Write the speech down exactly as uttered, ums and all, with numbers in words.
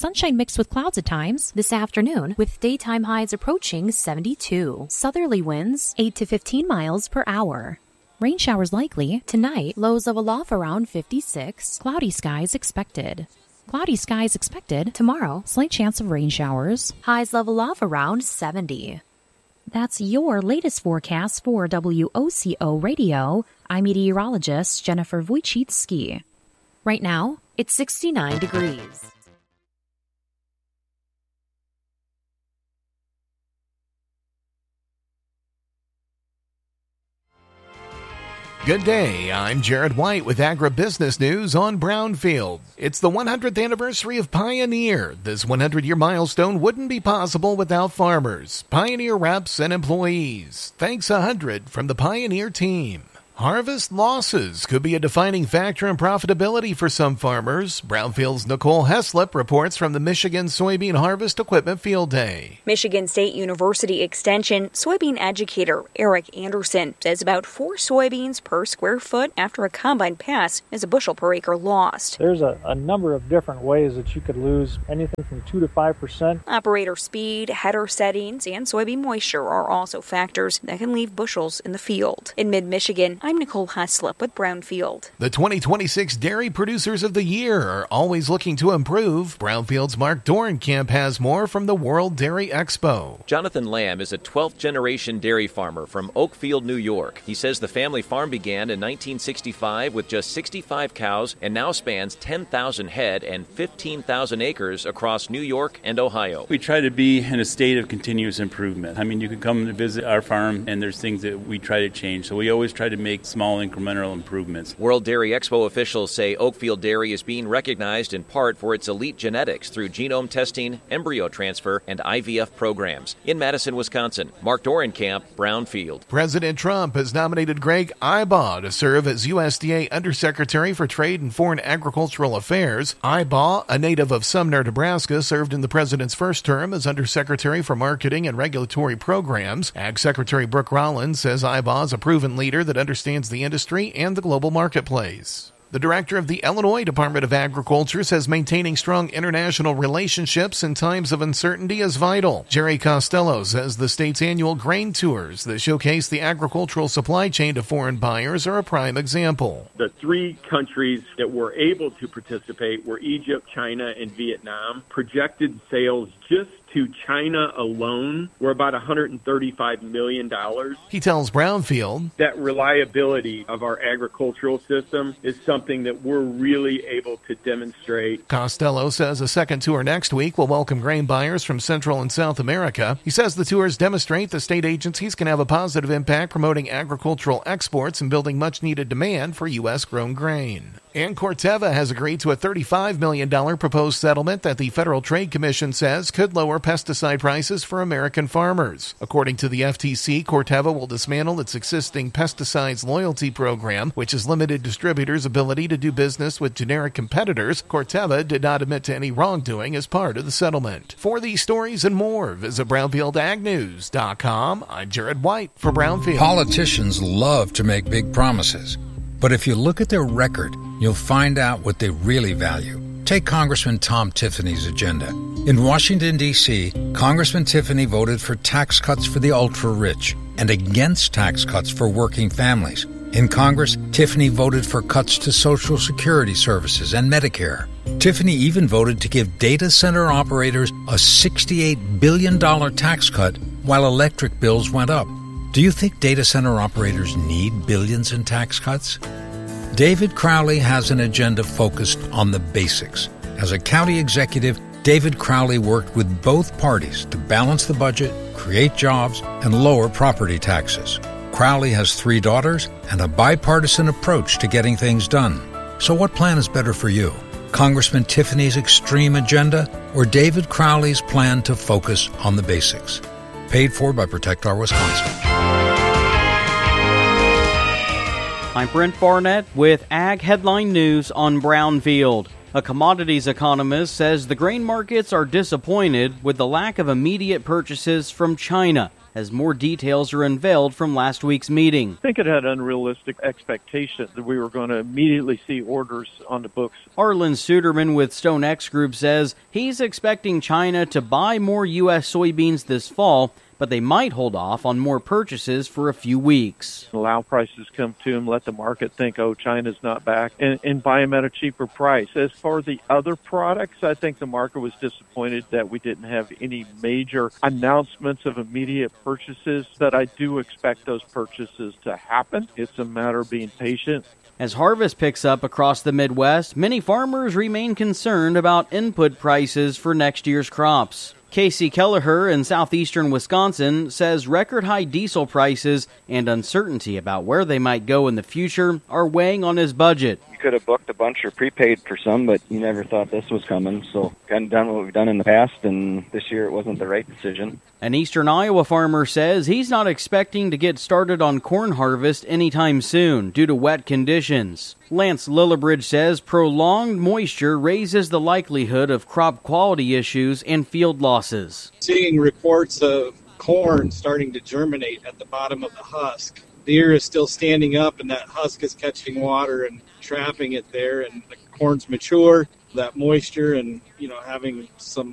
Sunshine mixed with clouds at times this afternoon, with daytime highs approaching seventy-two. Southerly winds eight to fifteen miles per hour. Rain showers likely tonight, lows level off around fifty-six. Cloudy skies expected. Cloudy skies expected tomorrow, slight chance of rain showers. Highs level off around seventy. That's your latest forecast for W O C O Radio. I'm meteorologist Jennifer Wojcicki. Right now, it's sixty-nine degrees. Good day, I'm Jared White with Agribusiness News on Brownfield. It's the one hundredth anniversary of Pioneer. This one hundred year milestone wouldn't be possible without farmers, Pioneer reps, and employees. Thanks a hundred from the Pioneer team. Harvest losses could be a defining factor in profitability for some farmers. Brownfield's Nicole Heslop reports from the Michigan Soybean Harvest Equipment Field Day. Michigan State University Extension soybean educator Eric Anderson says about four soybeans per square foot after a combine pass is a bushel per acre lost. There's a, a number of different ways that you could lose anything from two to five percent. Operator speed, header settings, and soybean moisture are also factors that can leave bushels in the field. In mid-Michigan, I'm Nicole Heslop with Brownfield. The twenty twenty-six Dairy Producers of the Year are always looking to improve. Brownfield's Mark Dorenkamp has more from the World Dairy Expo. Jonathan Lamb is a twelfth generation dairy farmer from Oakfield, New York. He says the family farm began in nineteen sixty-five with just sixty-five cows and now spans ten thousand head and fifteen thousand acres across New York and Ohio. We try to be in a state of continuous improvement. I mean, you can come to visit our farm and there's things that we try to change. So we always try to make small incremental improvements. World Dairy Expo officials say Oakfield Dairy is being recognized in part for its elite genetics through genome testing, embryo transfer, and I V F programs. In Madison, Wisconsin, Mark Dorenkamp, Brownfield. President Trump has nominated Greg Ibaugh to serve as U S D A Undersecretary for Trade and Foreign Agricultural Affairs. Ibaugh, a native of Sumner, Nebraska, served in the president's first term as Undersecretary for Marketing and Regulatory Programs. Ag Secretary Brooke Rollins says Ibaugh is a proven leader that understands the industry and the global marketplace. The director of the Illinois Department of Agriculture says maintaining strong international relationships in times of uncertainty is vital. Jerry Costello says the state's annual grain tours that showcase the agricultural supply chain to foreign buyers are a prime example. The three countries that were able to participate were Egypt, China, and Vietnam. Projected sales just to China alone were about one hundred thirty-five million dollars. He tells Brownfield that reliability of our agricultural system is something that we're really able to demonstrate. Costello says a second tour next week will welcome grain buyers from Central and South America. He says the tours demonstrate the state agencies can have a positive impact promoting agricultural exports and building much-needed demand for U S-grown grain. And Corteva has agreed to a thirty-five million dollars proposed settlement that the Federal Trade Commission says could lower pesticide prices for American farmers. According to the F T C, Corteva will dismantle its existing pesticides loyalty program, which has limited distributors' ability to do business with generic competitors. Corteva did not admit to any wrongdoing as part of the settlement. For these stories and more, visit brownfield ag news dot com. I'm Jared White for Brownfield. Politicians love to make big promises. But if you look at their record, you'll find out what they really value. Take Congressman Tom Tiffany's agenda. In Washington, D C, Congressman Tiffany voted for tax cuts for the ultra-rich and against tax cuts for working families. In Congress, Tiffany voted for cuts to Social Security services and Medicare. Tiffany even voted to give data center operators a sixty-eight billion dollars tax cut while electric bills went up. Do you think data center operators need billions in tax cuts? David Crowley has an agenda focused on the basics. As a county executive, David Crowley worked with both parties to balance the budget, create jobs, and lower property taxes. Crowley has three daughters and a bipartisan approach to getting things done. So what plan is better for you? Congressman Tiffany's extreme agenda or David Crowley's plan to focus on the basics? Paid for by Protect Our Wisconsin. I'm Brent Barnett with Ag Headline News on Brownfield. A commodities economist says the grain markets are disappointed with the lack of immediate purchases from China. as more details are unveiled from last week's meeting. I think it had unrealistic expectations that we were going to immediately see orders on the books. Arlen Suderman with StoneX Group says he's expecting China to buy more U S soybeans this fall, but they might hold off on more purchases for a few weeks. Allow prices to come to them, let the market think, oh, China's not back, and, and buy them at a cheaper price. As far as the other products, I think the market was disappointed that we didn't have any major announcements of immediate purchases, but I do expect those purchases to happen. It's a matter of being patient. As harvest picks up across the Midwest, many farmers remain concerned about input prices for next year's crops. Casey Kelleher in southeastern Wisconsin says record-high diesel prices and uncertainty about where they might go in the future are weighing on his budget. You could have booked a bunch or prepaid for some, but you never thought this was coming. So kind of done what we've done in the past, and this year it wasn't the right decision. An eastern Iowa farmer says he's not expecting to get started on corn harvest anytime soon due to wet conditions. Lance Lillibridge says prolonged moisture raises the likelihood of crop quality issues and field losses. Seeing reports of corn starting to germinate at the bottom of the husk. The ear is still standing up and that husk is catching water and trapping it there, and the corn's mature, that moisture and, you know, having some